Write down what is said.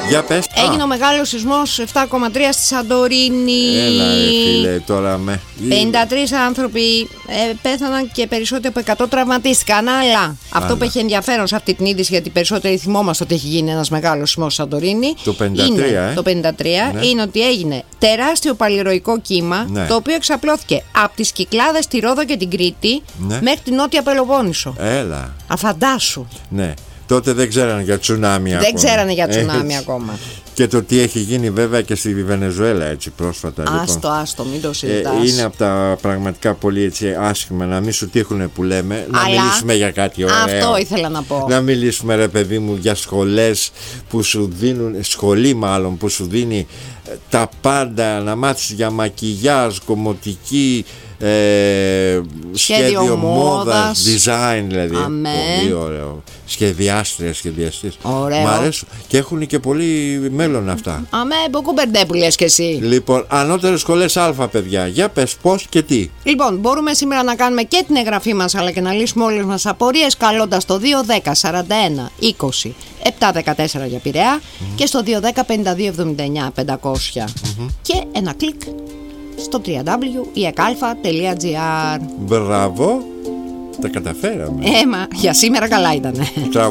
Για πες. Έγινε ο μεγάλος σεισμός 7,3 στη Σαντορίνη. Έλα ρε φίλε, τώρα με 53 άνθρωποι πέθαναν και περισσότεροι από 100 τραυματίστηκαν. Αλλά αυτό που έχει ενδιαφέρον σε αυτή την είδηση, γιατί περισσότεροι θυμόμαστε ότι έχει γίνει ένας μεγάλος σεισμός στη Σαντορίνη. Το 53, το 53 ναι. είναι ότι έγινε τεράστιο παλιεροϊκό κύμα, ναι. το οποίο εξαπλώθηκε από τις Κυκλάδες, τη Ρόδο και την Κρήτη, ναι. μέχρι την Νότια Πελοπόννησο. Έλα. Αφαντάσου. Ναι. Τότε δεν ξέρανε για τσουνάμι ακόμα. Δεν ξέρανε για τσουνάμι ακόμα. Και το τι έχει γίνει βέβαια και στη Βενεζουέλα έτσι πρόσφατα. Άστο, μην το συζητάς. Είναι από τα πραγματικά πολύ έτσι άσχημα, να μην σου τύχουν που λέμε. Αλλά να μιλήσουμε για κάτι ωραίο. Αυτό ήθελα να πω. Να μιλήσουμε ρε παιδί μου για σχολές που σου δίνουν, σχολή μάλλον που σου δίνει τα πάντα, να μάθεις για μακιγιάζ, κομμωτική, σχέδιο μόδας, design δηλαδή. Πολύ ωραίο. Σχεδιάστρια, σχεδιαστής. Ωραίο. Μ' αρέσουν. Και έχουν και πολύ μέλλον αυτά. Αμέ, μποκουμπερντέ που λες και εσύ. Λοιπόν, ανώτερες σχολές Α, παιδιά. Για πες πώς και τι. Λοιπόν, μπορούμε σήμερα να κάνουμε και την εγγραφή μας, αλλά και να λύσουμε όλες μας απορίες καλώντας το 210 41 20 714 για Πειραιά και στο 210 52 79 500 και ένα κλικ στο www.ekalfa.gr. Μπράβο. Τα καταφέραμε. Μα για σήμερα καλά ήτανε.